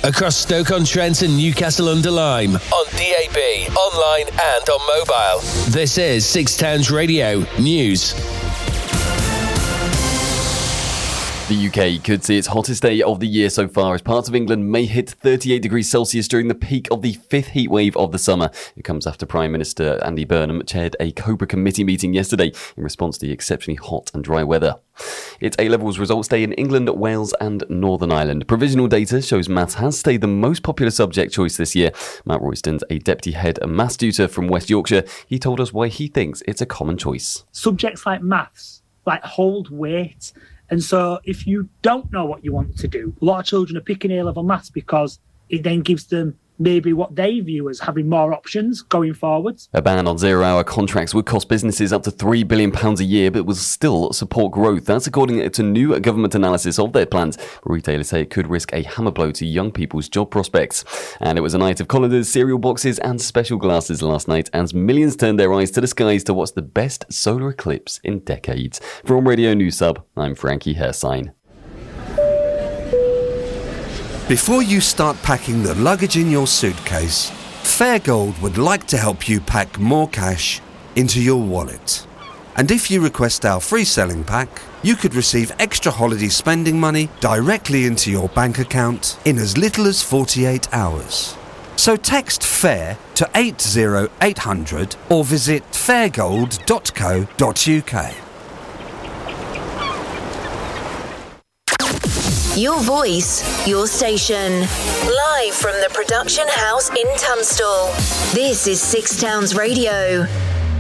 across Stoke-on-Trent and Newcastle-under-Lyme, on DAB, online and on mobile. This is Six Towns Radio News. The UK could see its hottest day of the year so far as parts of England may hit 38 degrees Celsius during the peak of the fifth heat wave of the summer. It comes after Prime Minister Andy Burnham chaired a COBRA committee meeting yesterday in response to the exceptionally hot and dry weather. It's A-Levels results day in England, Wales and Northern Ireland. Provisional data shows maths has stayed the most popular subject choice this year. Matt Royston's a deputy head maths tutor from West Yorkshire. He told us why he thinks it's a common choice. Subjects like maths hold weight. And so if you don't know what you want to do, a lot of children are picking A-level maths because it then gives them maybe what they view as having more options going forwards. A ban on zero-hour contracts would cost businesses up to £3 billion a year, but will still support growth. That's according to new government analysis of their plans. But retailers say it could risk a hammer blow to young people's job prospects. And it was a night of colanders, cereal boxes and special glasses last night as millions turned their eyes to the skies to watch the best solar eclipse in decades. From Radio News Sub, I'm Frankie Hersign. Before you start packing the luggage in your suitcase, Fairgold would like to help you pack more cash into your wallet. And if you request our free selling pack, you could receive extra holiday spending money directly into your bank account in as little as 48 hours. So text FAIR to 80800 or visit fairgold.co.uk. Your voice, your station. Live from the production house in Tunstall. This is Six Towns Radio.